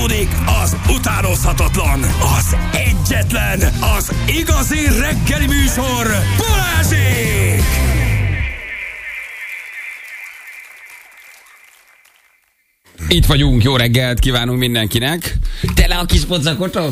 Folytatódik az utánozhatatlan, az egyetlen, az igazi reggeli műsor, Balázsék! Itt vagyunk, jó reggelt kívánunk mindenkinek. Tele a kis pocakotok?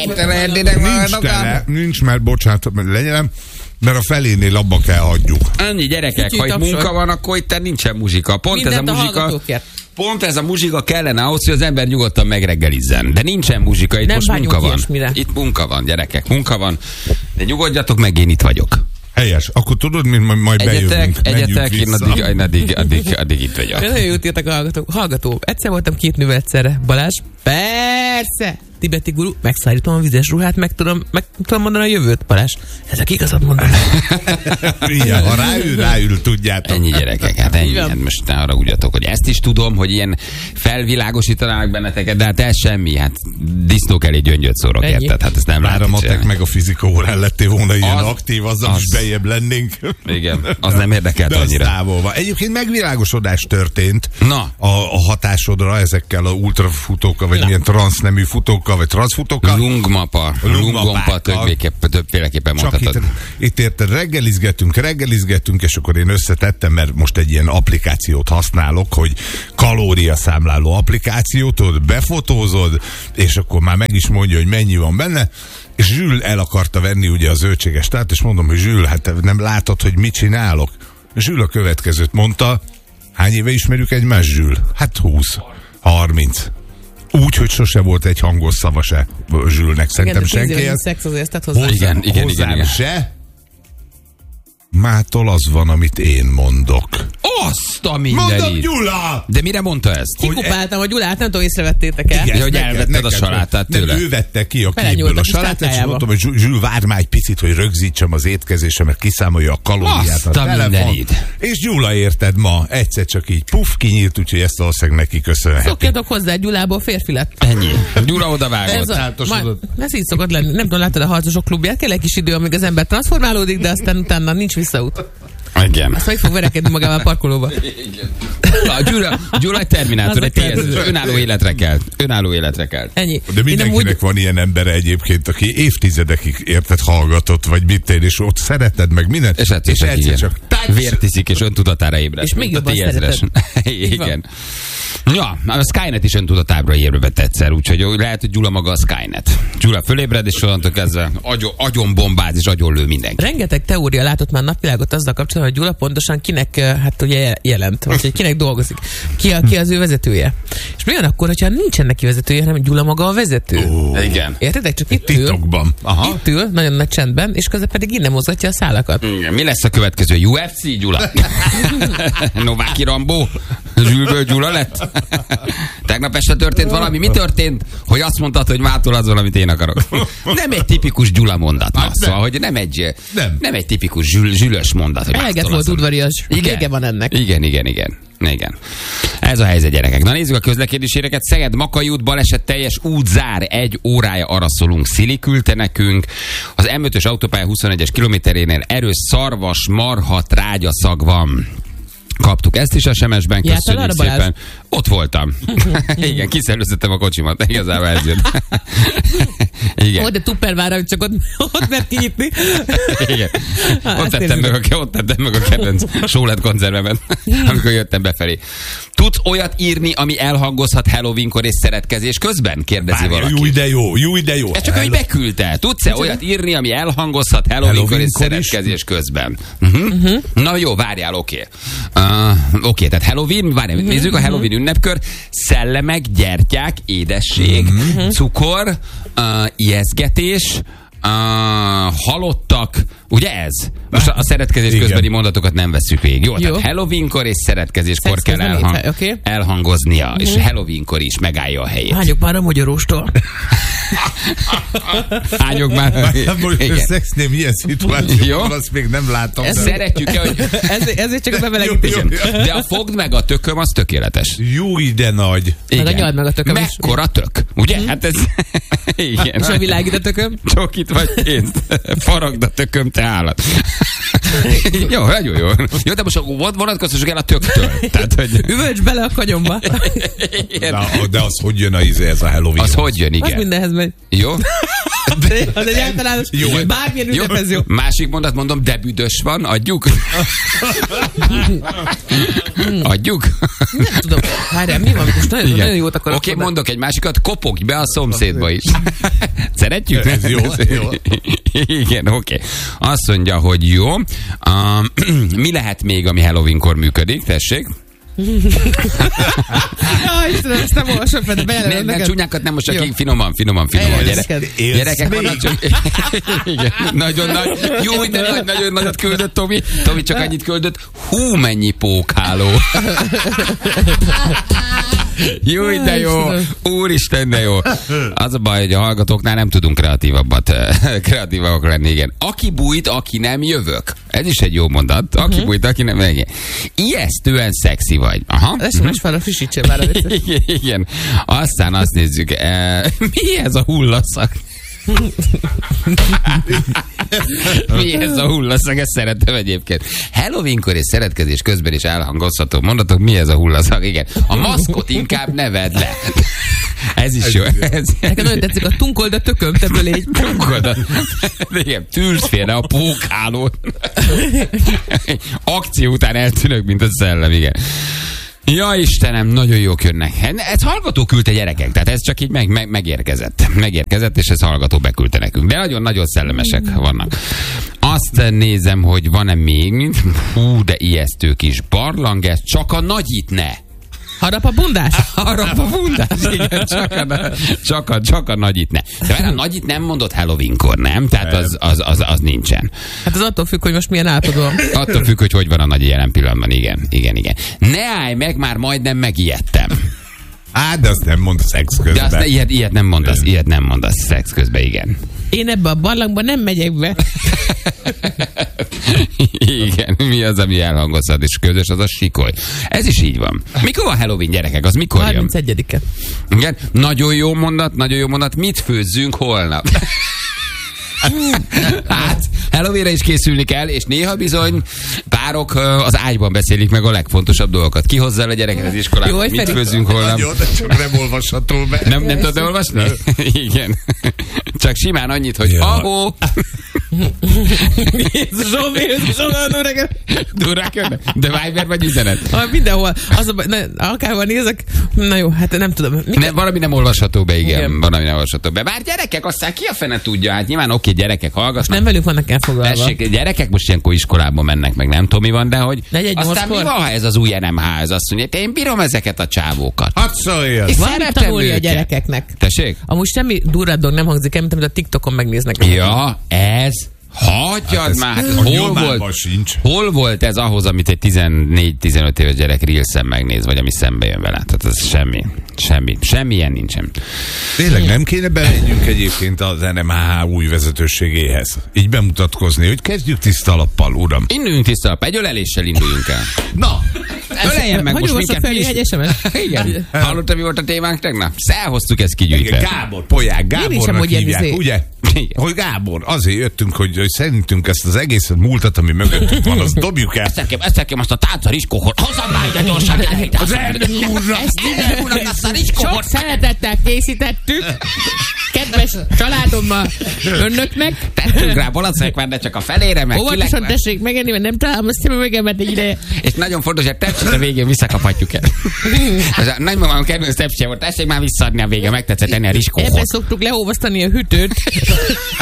Nincs, mert bocsánat, legyen, mert a felénél abba kell hagyjuk. Annyi gyerekek, ha itt munka van, akkor itt nincsen muzsika. Pont ez a muzsika kellene ahhoz, hogy az ember nyugodtan megreggelizzen. De nincsen muzsika, itt nem most munka van. Itt munka van, gyerekek, munka van. De nyugodjatok meg, én itt vagyok. Helyes. Akkor tudod, mint majd bejövünk. Egyetek, én addig itt vagyok. Nagyon jót írtak a hallgatók. Egyszer voltam két nővel egyszerre. Balázs? Persze! Tibeti guru, megszállítom a vizes ruhát, meg tudom mondani a jövőt. Balázs, ezek igazat mondanak. Igen, ha ráül, tudjátok. Ennyi gyerekek, hát ennyi. Hát most ne haragudjatok, hogy ezt is tudom, hogy ilyen felvilágosítanának benneteket, de hát ez semmi, hát disznók elé gyöngyöt szórok, érted? Hát ezt nem lehet. Bár a matek meg a fizika órán lettél volna ilyen aktív, azzal is bejjebb lennénk. Igen, az nem érdekelt annyira. Távolva. Egyébként megvilágosodás történt. Na. A hatásodra ezekkel a ultrafutókkal, vagy milyen transznemű futókkal, vagy transzfutókkal. Lungmapa, többféleképpen mondhatod. Itt érted, reggelizgetünk, és akkor én összetettem, mert most egy ilyen applikációt használok, hogy kalóriaszámláló applikációt, ott befotózod, és akkor már meg is mondja, hogy mennyi van benne, és Zsül el akarta venni ugye a zöldséges tát, és mondom, hogy Zsül, hát nem látod, hogy mit csinálok? Zsül a következőt mondta, hány éve ismerjük egymást, Zsül? Hát 20, 30. Úgy, hogy sose volt egy hangos szava se Zsülnek, szerintem senki. Igen. Se. Mától az van, amit én mondok. Azt a mindenit. Mondom, Gyula! De mire mondta ezt? Kikupáltam a Gyulát, nem tudom, észrevettétek el. Igen, hogy elvetted a salátát tőle. Nem, ő vette ki a képből a salátát, és mondtam, hogy Zsül, várj már egy picit, hogy rögzítsem az étkezésemet, kiszámolja a kalóriát. Azt a mindenit. És Gyula, érted, ma egyszer csak így puff, kinyílt, úgyhogy ezt valószínűleg neki köszönheti. Szokjatok hozzá Gyulából férfi lett. Ennyi. Gyula odavágott. Ez így szokott lenni. Nem tudom, láttad a harcosok klubját? Kell egy kis idő, amíg az ember transformálódik, de aztán utána nincs visszaút. Igen. Azt meg fog verekedni magával a parkolóba. Gyula egy terminátor, egy önálló életre kelt. Ennyi. De mindenkinek van ilyen embere egyébként, aki évtizedekig érted hallgatott, vagy mit tél, és ott szereted meg mindent, és egyszer csak vért iszik, és öntudatára ébredt. És még jobban szereted. Igen. Ja, a Skynet is öntudatára ébredt egyszer, úgyhogy lehet, hogy Gyula maga a Skynet. Gyula fölébred, és onnantól kezdve agyon bombáz, és agyon lő mindenki. Rengeteg teória látott már napvilágot azzal kapcsolatban, hogy Gyula pontosan kinek hát ugye jelent, vagy hogy kinek dolgozik. Ki az ő vezetője. És mi van akkor, hogyha nincsen neki vezetője, hanem Gyula maga a vezető? Igen. Értedek? Csak itt ül. Titokban. Itt ül, nagyon nagy csendben, és közben pedig innen mozgatja a szálakat. Igen. Mi lesz a következő? UFC, Gyula? Nováki Rambó? Zsülből Gyula lett? Tegnap este történt valami. Mi történt? Hogy azt mondtad, hogy mától az valamit én akarok. Nem egy tipikus Gyula mondat. Szóval, hogy nem egy tipikus zsülös mondat. Eleget volt udvarias. Vége van ennek. Igen. Ez a helyzet, gyerekek. Na nézzük a közlekedési híreket. Szeged-Makai út baleset, teljes útzár, 1 órája araszolunk. Szili küldte nekünk. Az M5-ös autópálya 21-es kilométerénél erős szarvas, marha, trágyaszag van. Kaptuk ezt is a SMS-ben, köszönjük szépen. Ott voltam. Igen, kiszellőztettem a kocsimat, igazából ez jött. Igen. De Tupperware, hogy csak ott mert kinyitni. Igen. Ott tettem meg a kedvenc sólet konzervemet, amikor jöttem befelé. Tudsz olyat írni, ami elhangozhat Halloweenkor és szeretkezés közben? Kérdezi valaki. Jó, de jó. Ez csak, hogy beküldte. Tudsz-e olyat írni, ami elhangozhat Halloweenkor és szeretkezés közben? Na jó, várjál, oké. Oké, tehát Halloween, várjál, nézzük a Halloween ünnepkör. Szellemek, gyertyák, édesség, cukor, ijesztgetés, halottak, ugye ez? Most a szeretkezés közbeni mondatokat nem vesszük végig. Jó, tehát Halloweenkor és szeretkezéskor kell elhangoznia, és Halloweenkor is megállja a helyét. Hányok már a magyaróstól. Hányok már. Most szexnél milyen szituációban, azt még nem láttam. Szeretjük-e, hogy... ezért csak a bemelegítés. De a fogd meg a tököm, az tökéletes. Jó, ide nagy. Meg a nyald meg a tököm is. Mekkora tök, ugye? Hát ez... Igen. És a világít a tököm? Csokit vagy pénzt. Faragd a tököm, te állat. Jó, nagyon jó. Jó, de most vonatkoztassuk el a töktől. Tehát, hogy... Üvölts bele a kagyomba. De az hogy jön ez a Halloween? Az hogy jön, igen. Az mindenhez megy. Jó? Az egy általános, bármilyen ünnephez jó. Másik mondat mondom, de büdös van, adjuk? Adjuk? Nem tudom, várjál, mi van? Most nagyon jót akarok. Oké, mondok egy másikat, kopogj be a szomszédba is. Szeretjük? Ez jó. Igen, oké. Azt mondja, hogy jó. Mi lehet még, ami Halloweenkor működik? Tessék. Istenem, ezt nem olvasom fel, de bejelölöm Nem, csúnyákat nem most csak finoman. Gyerekek vannak csak... Igen, nagyon nagy. Jó, de nagyon nagyot küldött Tomi. Tomi csak annyit küldött. Hú, mennyi pókháló. Jó, de jó. Úristen, de jó. Az a baj, hogy a hallgatóknál nem tudunk kreatívabbak lenni, igen. Aki bújt, aki nem jövök. Ez is egy jó mondat. Aki bújt, aki nem jövök. Ijesztően szexi vagy. Aha. SMS fel a frissítsél már a vicces. Igen. Aztán azt nézzük. Mi ez a hullaszak? Mi ez a hullaszak? Ezt szeretem egyébként. Halloweenkor és szeretkezés közben is elhangozható mondatok. Mi ez a hullaszak? Igen. A maszkot inkább ne vedd le. Ez is jó. Nekem nagyon tetszik a tunkold a tököm, te légy. Tunkold a... Igen, tűrsz félre a pókhálót. Akció után eltűnök, mint a szellem, igen. Ja, Istenem, nagyon jók jönnek. Ez hallgató küldte gyerekek, tehát ez csak így megérkezett. Megérkezett, és ez hallgató beküldte nekünk. De nagyon-nagyon szellemesek vannak. Azt nézem, hogy van-e még, hú, de ijesztő kis barlang, ez csak a nagyit ne. Harap a bundás? Harap a bundás, igen, csak a nagyit ne. De a nagyit nem mondott Halloweenkor, nem? Tehát az nincsen. Hát az attól függ, hogy most milyen állapotban van. Attól függ, hogy van a nagy jelen pillanatban, igen. Ne állj meg, már majdnem megijedtem. De azt nem mondasz szex közben. De azt ilyet nem mondasz szex közben, igen. Én ebbe a barlangba nem megyek be. Igen, mi az, ami elhangozhat, és közös, az a sikoly. Ez is így van. Mikor van Halloween, gyerekek? Az mikor jön? 31-e. Igen, nagyon jó mondat. Mit főzzünk holnap? Hát, Halloweenre is készülni kell, és néha bizony párok az ágyban beszélik meg a legfontosabb dolgokat. Ki hozza a gyereket az iskolába? Jó, mit főzzünk holnap? Jó, de csak nem olvasható be. Nem tudod olvasni? Igen. Csak simán annyit, hogy ahó. Durrák jönnek? De Viber vagy üzenet? Mindenhol. Akárhol nézek, na jó, hát nem tudom. Valami nem olvasható be, igen. Valami nem olvasható be. Bár gyerekek, aztán ki a fene tudja? Hát nyilván oké, gyerekek hallgatnak. Nem velük vannak elfoglalva. Tessék, gyerekek most ilyenkor iskolába mennek, meg nem tudom, mi van, de hogy aztán mi van, ha ez az új NMH, ez azt mondja, én bírom ezeket a csávókat. Hadd szóljon! És szeretem tanulni a gyerekeknek. Tessék? Amúgy semmi durrább dolog nem hangzik el, mint amit a TikTokon megnéznek. Ja, ez... Hagyjad már! Hol volt ez ahhoz, amit egy 14-15 éves gyerek Reelsen megnéz, vagy ami szembe jön vele? Tehát ez semmilyen nincsen. Tényleg nem kéne bemenjünk egyébként az NMHH új vezetőségéhez? Így bemutatkozni, hogy kezdjük tiszta alappal, uram. Induljunk tiszta alappal, egy öleléssel induljunk el. Na! Öleljen meg most minket. Igen. Hallottad, mi volt a témánk tegnap? Elhoztuk ezt kigyűjtve. Gábor, Polyák Gábornak hívják, ugye? Hogy Gábor, azért jöttünk, hogy szerintünk ezt az egészet múltat, ami mögöttünk van, azt dobjuk el. Ezt azt a tánca Riskóhor. Hozzam már ide gyorsan el. Az erdő úrra. Ezt minden úrnak azt a Riskóhor. Sok szeretettel készítettük. Kedves családommal önöknek. Tettünk rá balacekvár, de csak a felére meg. Óvatosan tessék megenni, mert nem találom a szemüvegemet egy ideje. És nagyon fontos, hogy tepsit a végén visszakaphatjuk el. Nagymamám kedvenc tepsije volt, tessék már visszaadni a végén, megtetszett enni a Riskóhor. Ebben szoktuk leolvasztani a hűtőt.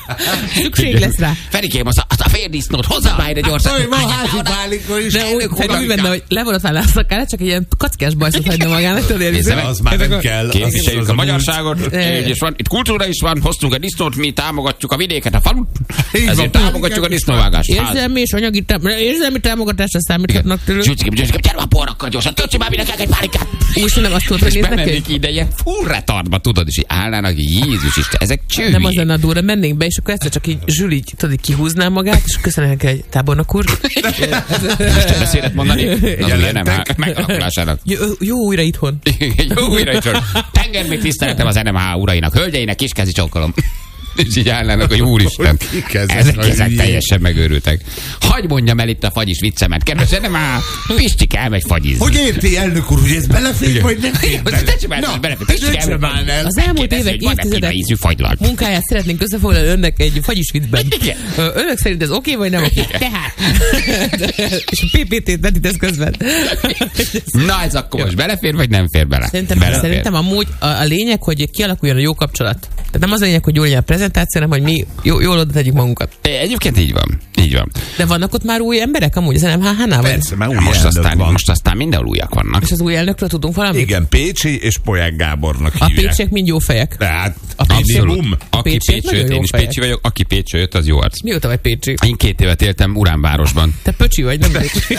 Szükség lesz rá. Ferikém, az a férdisznót hozzá már ide gyorsan. Van házi pálinka is. De úgy benne, hogy levonatál a szakállát, csak egy ilyen kackás bajszot hagyna magának. Az már nem kell. Képviseljük a magyarságot, és van, itt kultúra is van, hoztunk egy disznót, mi támogatjuk a vidéket, a falut, ezért támogatjuk a disznóvágást. Érzelmi és anyagi támogatásra számíthatnak tőlük. Zsücsikém, gyere a porrakkal gyorsan, töltsi már mindenkinek egy pálinkát. Úgy nem azt tudod, hogy És néznek bemennék ide ilyen full retardba, tudod, és így állnának, Jézus Isten, ezek csővi. nem az lenne a durva, mennénk be, és akkor ezt csak így Zsül így, tudod, így kihúzná magát, és köszönjük egy tábornok úr. Isten beszédet mondani? Az ugye nem megalakulásának. Jó újra itthon. Jó újra itthon. Tengermély tiszteletem az NMH urainak, hölgyeinek, kiskezi csókolom. És így állnának, hogy úristen, ezek teljesen megőrültek. Hagy mondjam el itt a fagyis viccemet, kedves, nem már Pistike elmegy fagyizni. Hogy érti, elnök úr, hogy ez belefér, vagy nem fér bele? Pistike elmegy. Az elmúlt évek, évtizedek munkáját szeretnénk összefoglalni önnek egy fagyis viccben. Önök szerint ez oké, vagy nem oké? Tehát. És a PPT-t vetítesz közben. Na, ez akkor most belefér, vagy nem fér bele? Szerintem amúgy a lényeg, hogy kialakuljon a jó kapcsolat. Tehát nem az a lényeg, hogy jól legyen a prezentáció, hanem hogy mi jól oda tegyük magunkat. Egyébként így van. Így van. De vannak ott már új emberek amúgy az NMHH-nál? Persze, már új most aztán mindenhol újak vannak. És az új elnökről tudunk valamit? Igen, Pécsi és Polyák Gábornak A hívják. pécsiek mind jó fejek. Tehát Abszolút. Aki pécsiek Pécsről jött, nagyon én jó is fejek. Pécsi vagyok, aki Pécsről jött, az jó arc. Mióta vagy pécsi? Én 2 évet éltem Uránvárosban. Te pöcsi vagy, nem pécsi.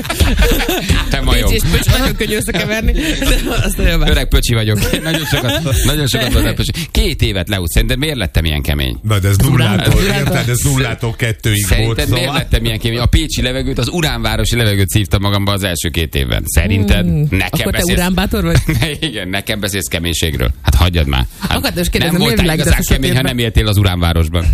Te majom. Pécsi és pöcsi nagyon könnyű összekeverni. De azt nagyon bár. Öreg pöcsi vagyok. Nagyon sokat voltam pöcsi. 2 évet leút. Szerinted miért lettem ilyen kemény? na, de ez nullától 2-ig volt. Szerinted miért lettem ilyen kemény? A pécsi levegőt, az uránvárosi levegőt szívtam magamba az első 2 évben. Szerinted? Nekem Akkor te beszélsz? uránbátor vagy? Igen, nekem beszélsz keménységről. Hát hagyjad már. Akartam is Nem kérdezni, miért voltál igazán világítasz a kemény, ha sötétben? nem éltél az uránvárosban.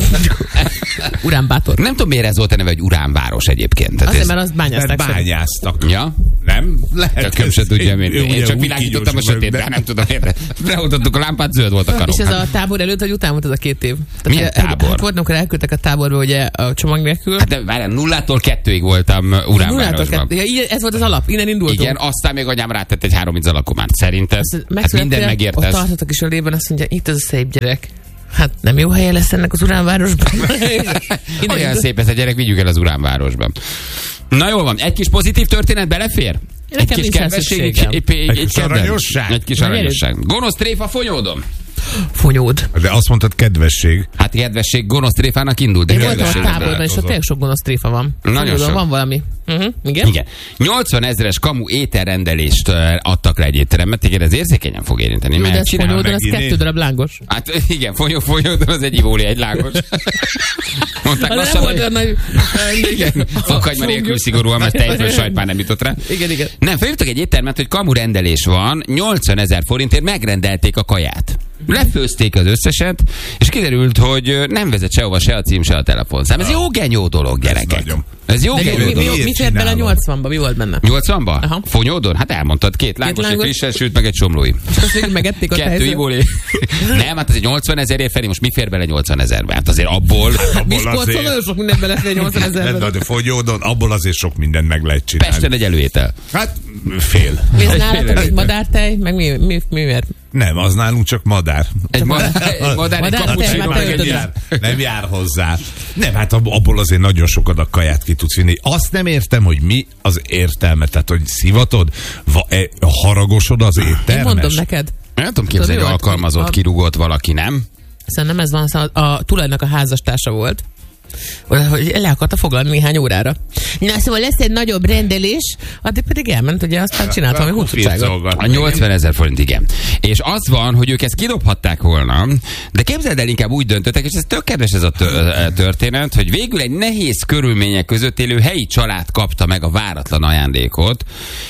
Uránbátor. Nem tudom, miért ez volt a neve, hogy uránváros egyébként. Tehát Azért, ez- mert azt bányázták. Mert bányáztak. Ja? Nem? Lehet. Tököm se tudja, mint én. Ugye, Csak úgy világítottam a kígyós sötétben, vagyok, nem tudom érte. Beoltottuk a lámpát, zöld volt a karom. És ez a tábor előtt, vagy után volt ez a 2 év? Milyen ugye, tábor? Hát volt, amikor elküldtek a táborba, ugye a csomag nélkül. Hát de várjál, 0-tól 2-ig voltam Uránvárosban. Ez volt az alap, innen indultunk. Igen, aztán még anyám rátett egy 3 alakumát. Szerinted? Hát minden Ott megértesz. tartottak is a lében, azt mondja, itt az a szép gyerek. Hát nem jó helye lesz ennek az Uránvárosban. Olyan szép ez a gyerek, vigyük el az Uránvárosban. Na jól van, egy kis pozitív történet belefér? Egy Nekem kis nincsen kedvesség, szükségem. Egy kis aranyosság? Egy kis aranyosság. Gonosz tréfa fonyódom. Fonyód. De azt mondtad kedvesség. Hát kedvesség gonosz tréfának indult, de Én voltam a kedvesség. táborban, és ott tényleg sok gonosz tréfa van. Nagyon Fonyódon sok. van valami. Igen? Igen. 80 000-es kamu ételrendelést adtak le egy étteremben. Téged ez érzékenyen fog érinteni. Jó, de Mert ez csinálom Fonyódon, az meg 2 idén. darab lángos. Hát igen, folyódon az egy ivóli, egy lángos. Mondták Az nem lassan, volt olyan nagy... igen, fakhagyma nélkül szigorúan, mert tejföl sajt már nem jutott rá. Igen. Nem, felírtak egy éttermet, hogy kamu rendelés van, 80 000 forintért megrendelték a kaját. Lefőzték az összeset, és kiderült, hogy nem vezet sehova se a cím, se a telefonszám. Ez jó genyó dolog, gyerekek. nagyon. Ez jó De genyó mi dolog. fért bele csinálod? 80-ba? Mi volt benne? 80-ba? Aha. Fonyódon? Hát elmondtad, 2 lángos, egy lángos. frissen sült, meg egy somlói. És azt végül megették a 2 tejzőt. ivóli. Nem, hát azért 80 000-ért Feri, most mi fér bele 80 000-be? Hát azért abból... Miskolcon nagyon sok minden belefér 80 000-ben. De Fogyódon, abból azért sok mindent meg lehet csinálni. Pesten egy előétel. Hát fél. Mi ez nálatok egy madártej? Meg mi miért? Nem, az nálunk csak madár. Egy madár, egy Madár, kapucsinó, te meg öltöd egy el. Nem jár hozzá. Nem, hát abból azért nagyon sok adag kaját ki tudsz vinni. Azt nem értem, hogy mi az értelme. Tehát, hogy szivatod, haragosod az Én éttermes. mondom neked. Nem tudom képzelni, Tudod, hogy mi volt? alkalmazott, kirúgott valaki, nem? Szerintem ez van, szóval a tulajnak a házastársa volt, hogy le akarta foglalni néhány órára. Na, szóval lesz egy nagyobb rendelés, addig pedig elment, ugye aztán csinált valami huncutságot. A 80 000 forint, igen. És az van, hogy ők ezt kidobhatták volna, de képzeld el, inkább úgy döntöttek, és ez tök kedves ez a történet, hogy végül egy nehéz körülmények között élő helyi család kapta meg a váratlan ajándékot,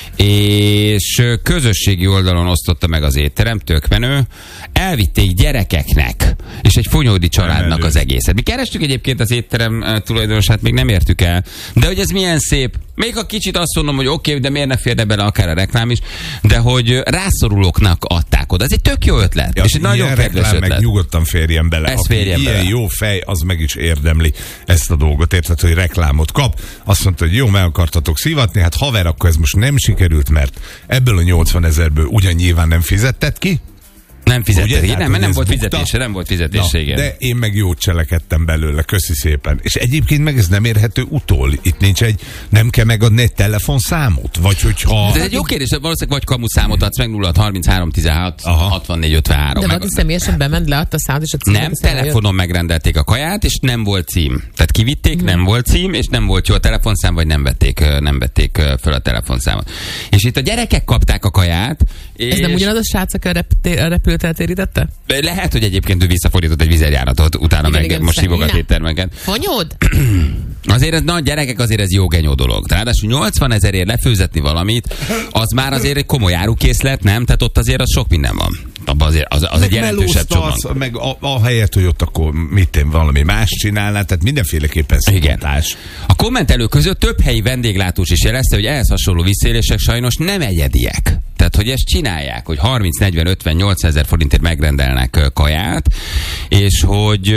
és közösségi oldalon osztotta meg az étterem, tök menő, elvitték gyerekeknek, és egy fonyódi családnak az egészet. Mi kerestük egyébként az étterem tulajdonosát, még nem értük el, de hogy ez milyen szép. Még a kicsit azt mondom, hogy oké, de miért ne férne bele akár a reklám is, de hogy rászorulóknak adták oda. Ez egy tök jó ötlet, Ja, és egy nagyon kedves reklám, meg ötlet. nyugodtan férjen bele. Ez Aki férjen ilyen bele. jó fej, az meg is érdemli ezt a dolgot. Érted, hogy reklámot kap. Azt mondta, hogy jó, meg akartatok szivatni, hát haver, akkor ez most nem sikerült, mert ebből a 80 000-ből ugyan nyilván nem fizetted ki. Nem fizetett. Ugye? Nem, mert nem volt bukta. fizetése, igen. De én meg jót cselekedtem belőle, köszi szépen. És egyébként meg ez nem érhető utol. Itt nincs nem kell megadni egy telefonszámot? Vagy hogyha... Ez egy jó kérdés, valószínűleg vagy kamuszámot adsz meg 0 33 16 64 53. De valaki személyesen bement, leadta a számot, és a címet Nem, telefonon megrendelték a kaját, és nem volt cím. Tehát kivitték, nem volt cím, és nem volt jó a telefonszám, vagy nem vették föl a telefonszámot. És itt a gyerekek kapták a kaját. Ez nem ugyanaz a srác, aki a repülőt térítette? Lehet, hogy egyébként ő visszafordított egy vizerjáratot, utána igen, most hívogat éttermeket. Fonyód? Azért ez nagy gyerekek, azért ez jó genyó dolog. Ráadásul 80 000-ért lefőzetni valamit, az már azért egy komoly árukészlet, nem? Tehát ott azért az sok minden van. Abban azért az egy jelentősebb csomag. Meg a helyet, hogy ott akkor valami más csinálná, tehát mindenféleképpen szokatás. A kommentelők között több helyi vendéglátós is jelezte, hogy ehhez hasonló visszaélések sajnos nem egyediek. Tehát, hogy ezt csinálják, hogy 30, 40, 50, 80 000 forintért megrendelnek kaját, és hogy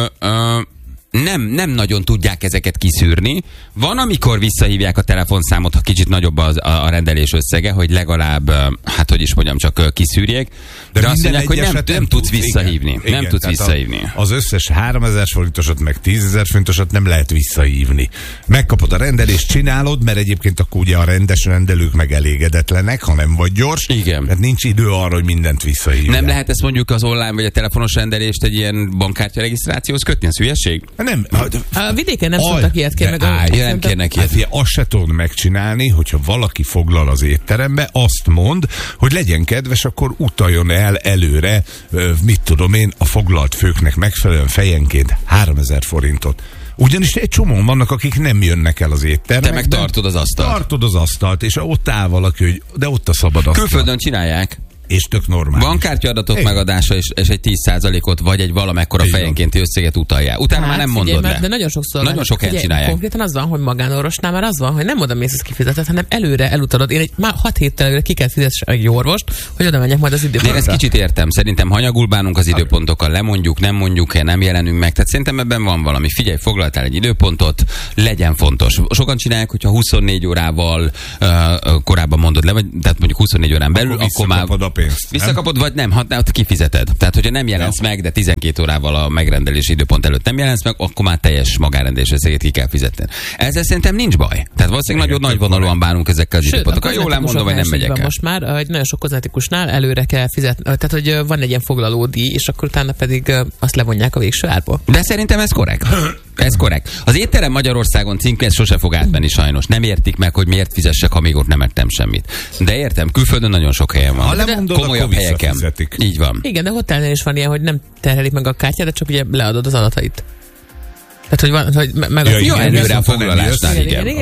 nem nagyon tudják ezeket kiszűrni. Van, amikor visszahívják a telefonszámot, ha kicsit nagyobb a rendelés összege, hogy legalább, hát hogy is mondjam, csak kiszűrjék. De azt mondják, hogy nem tudsz visszahívni. Igen, nem tudsz visszahívni. Az összes 3000 forintosat, meg 10 000 forintosat nem lehet visszahívni. Megkapod a rendelést, csinálod, mert egyébként akkor ugye a rendes rendelők meg elégedetlenek, ha nem vagy gyors. Igen. Tehát nincs idő arra, hogy mindent visszahívják. Nem lehet ezt mondjuk az online vagy a telefonos rendelést egy ilyen bankkártya regisztrációhoz kötni? Ez hülyeség? Nem. A vidéken nem szoktak ilyet kérni, meg nem kérnek ilyet. Hát, azt se tudod megcsinálni, hogyha valaki foglal az étterembe, azt mond, hogy legyen kedves, akkor utaljon el előre, mit tudom én, a foglalt főknek megfelelően fejenként 3000 forintot. Ugyanis egy csomóan vannak, akik nem jönnek el az éttermekbe. Te meg tartod az asztalt. Tartod az asztalt, és ott áll valaki, hogy de ott a szabad asztal. Külföldön csinálják. És tök normális. Bankkártyaadatok megadása és egy 10%-ot, vagy egy valamekkora fejenkénti összeget utalják. Utána már nem mondod le. De nagyon sokszor. Nagyon sok helyen csinálják. Konkrétan az van, hogy magánorvosnál már az van, hogy nem oda mész, az kifizetett, hanem előre elutalod. Én már 6 héttel előre ki kell fizetni egy orvost, hogy oda menjek majd az időpontra. Én ezt kicsit értem. Szerintem hanyagul bánunk az időpontokkal, lemondjuk, nem mondjuk, nem jelenünk meg. Tehát szerintem ebben van valami. Figyelj, foglaltál egy időpontot, legyen fontos. Sokan csinálják, hogyha 24 órával korábban mondod le, vagy tehát mondjuk 24 órán belül, akkor már a pénzt. Visszakapod, vagy nem, ott kifizeted. Tehát, hogyha nem jelensz meg, de 12 órával a megrendelési időpont előtt nem jelensz meg, akkor már teljes magánrendelés összegét ki kell fizetni. Ezzel szerintem nincs baj. Tehát valószínűleg nagyon nagyvonalúan bánunk ezekkel az időpontokkal. Jól elmondom, vagy nem megyek el. Most már nagyon sok kozmetikusnál előre kell fizetni. Tehát, hogy van egy ilyen foglalódíj, és akkor utána pedig azt levonják a végső árból. De szerintem ez korrekt. Ez korrekt. Az étterem Magyarországon címke sose fog átmenni sajnos. Nem értik meg, hogy miért fizessek, ha még ott nem ettem semmit. De értem, külföldön nagyon sok helyen van. Komolyabb helyeken. Így van. Igen, de hotelnél is van ilyen, hogy nem terhelik meg a kártyát, de csak ugye leadod az adatait. Tehát, hogy van, hogy meg előre a foglalásnál,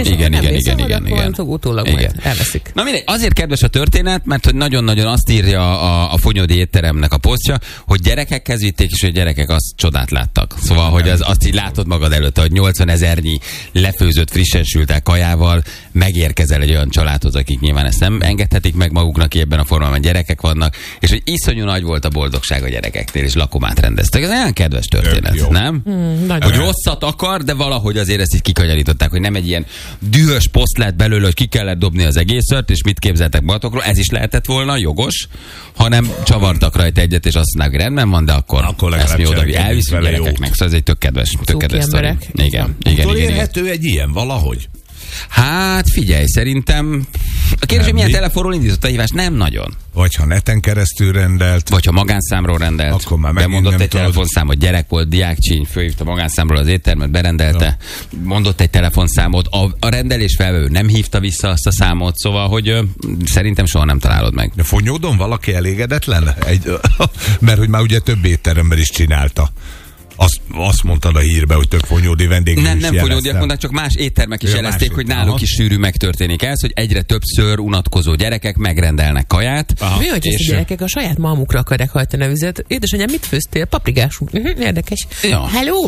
igen. Utólag majd elveszik. Na mindegy, azért kedves a történet, mert hogy nagyon-nagyon azt írja a Fonyódi étteremnek a posztja, hogy gyerekekhez vitték, és hogy gyerekek azt csodát láttak. Szóval, hogy azt így látod magad előtt, hogy 80 000-nyi lefőzött, frissen sült kajával megérkezel egy olyan családhoz, akik nyilván ezt nem engedhetik meg maguknak ebben a formában, gyerekek vannak, és hogy iszonyú nagy volt a boldogság a gyerekeknél, és lakomát rendeztek. Ez olyan kedves történet, nem? Hogy rosszat akar, de valahogy azért ezt így kikanyarították, hogy nem egy ilyen dühös poszt lett belőle, hogy ki kellett dobni az egészet, és mit képzeltek magatokról, ez is lehetett volna, jogos, hanem csavartak rajta egyet, és azt mondták, hogy rendben van, de akkor ezt mi oda elviszünk gyerekeknek. Szóval ez egy tök kedves sztori. Igen. Érhető egy ilyen valahogy? Hát figyelj, szerintem a kérdés, hogy milyen telefonról indított a hívást? Nem nagyon. Vagy ha neten keresztül rendelt. Vagy ha magánszámról rendelt. Akkor már bemondott egy telefonszámot, gyerek volt, diákcsíny, fölhívta magánszámról az éttermet, berendelte, mondott egy telefonszámot, a rendelés felvevő nem hívta vissza azt a számot, szóval, hogy szerintem soha nem találod meg. De Fonyódon valaki elégedetlen? Mert hogy már ugye több étteremben is csinálta. Azt mondtad a hírbe, hogy több fonyódi vendég is Nem fonyódiak mondták, csak más éttermek is jelezték, hogy náluk is sűrű megtörténik ez, hogy egyre többször unatkozó gyerekek megrendelnek kaját. Mi, hogy ezt a gyerekek a saját malmukra akarják hajtani a vizet? Édesanyám, mit főztél? Paprikás. Érdekes. Ja. Hello!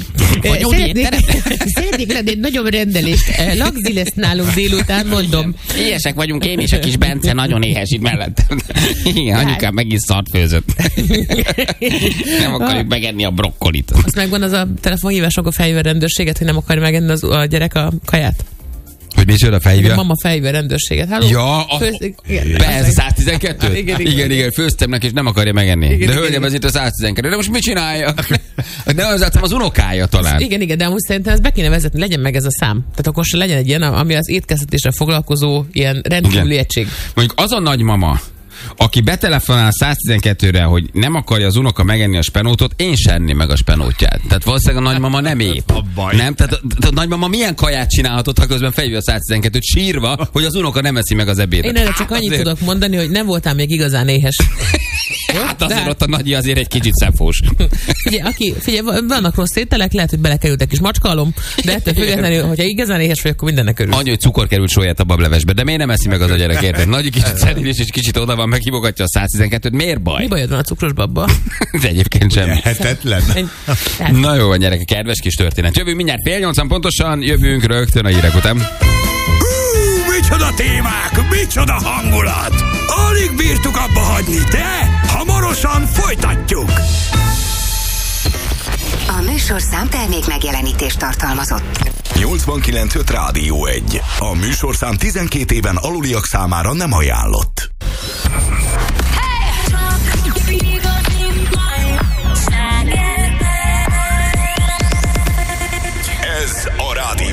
Szeretnék lenni egy nagyobb rendelést. Lagzi lesz nálunk délután, mondom. Éhesek vagyunk, én és a kis Bence nagyon éhes itt mellettem. Igen, anyukám megint szart főzött. Nem akarjuk megenni a brokkolit. Megvan az a telefonhívás, akkor feljön a rendőrséget, hogy nem akar megenni a gyerek a kaját? Hogy micsoda fejhívja? A mama fejhívja a rendőrséget. Halló? Ja, persze, 112? Igen, főztem neki, és nem akarja megenni. Igen, de hölgyem, ez itt a 112. De most mit csinálja? De az unokája talán. Igen, de amúgy szerintem ezt be kéne vezetni, legyen meg ez a szám. Tehát akkor se legyen egy ilyen, ami az étkeztetésre foglalkozó ilyen rendkívüli egység. Mondjuk az a nagymama, aki betelefonál 112-re, hogy nem akarja az unoka megenni a spenótot, én sem enném meg a spenótját. Tehát valószínűleg a nagymama nem épp. Nem? Tehát a nagymama milyen kaját csinálhatott, ha közben fejvő a 112-t sírva, hogy az unoka nem eszi meg az ebédet. Én erre csak annyit tudok mondani, hogy nem voltál még igazán éhes. Hát azért ott a nagyi azért egy kicsit szempós. Figyelj, vannak rossz ételek, lehet, hogy belekerült egy kis macskalom, de ettől függetlenül, hogyha igazán éhes vagy, akkor mindennek örül. Annyi, hogy cukor került sóját a bablevesbe, de miért nem eszi meg az a gyerek, érted? Nagy kicsit szedilis, és kicsit oda van, meghívogatja a 112-t, miért baj? Mi bajod van a cukros babba? De egyébként semmi. Hetetlen. Na jó van, gyerekek, kedves kis történet. Jövünk mindjárt 7:30 pontosan, jövünk rögtön a hírek után. Micsoda témák, micsoda hangulat! Alig bírtuk abba hagyni, de hamarosan folytatjuk! A műsorszám termék megjelenítést tartalmazott. 89.5 Rádió 1. A műsorszám 12 éven aluliak számára nem ajánlott.